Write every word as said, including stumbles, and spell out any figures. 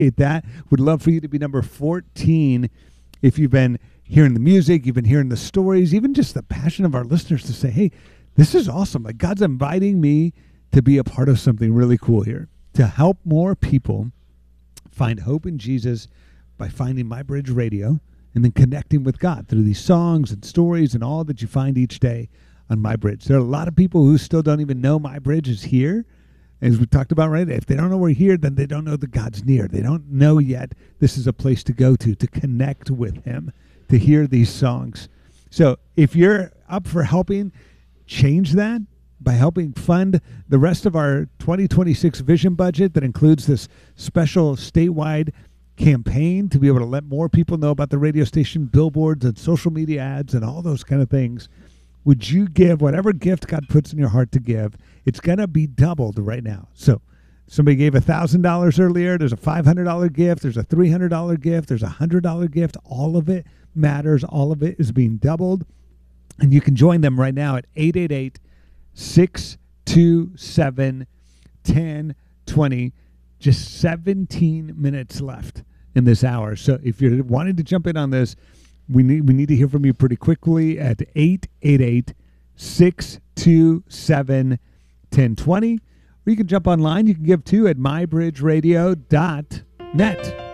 that. Would love for you to be number fourteen if you've been hearing the music, you've been hearing the stories, even just the passion of our listeners to say, hey, this is awesome. Like, God's inviting me to be a part of something really cool here, to help more people find hope in Jesus by finding My Bridge Radio and then connecting with God through these songs and stories and all that you find each day on My Bridge. There are a lot of people who still don't even know My Bridge is here. As we talked about, right? If they don't know we're here, then they don't know that God's near. They don't know yet this is a place to go to, to connect with him, to hear these songs. So if you're up for helping change that by helping fund the rest of our twenty twenty-six vision budget that includes this special statewide campaign to be able to let more people know about the radio station, billboards and social media ads and all those kind of things, would you give whatever gift God puts in your heart to give? It's going to be doubled right now. So somebody gave one thousand dollars earlier. There's a five hundred dollars gift. There's a three hundred dollars gift. There's a one hundred dollars gift. All of it matters. All of it is being doubled. And you can join them right now at eight eight eight, six two seven, one zero two zero. Just seventeen minutes left in this hour. So if you're wanting to jump in on this, we need we need to hear from you pretty quickly at eight eight eight, six two seven, one zero two zero. Or you can jump online. You can give too at my bridge radio dot net.